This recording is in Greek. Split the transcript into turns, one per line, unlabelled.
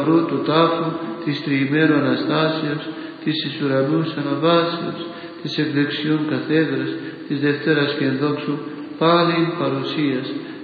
ορού του τάφου, της τριημέρου Αναστάσεως, της εις ουρανούς αναβάσεως, της εκ δεξιών καθέδρας, της Δευτέρας και ενδόξου, πάλιν παρουσίας,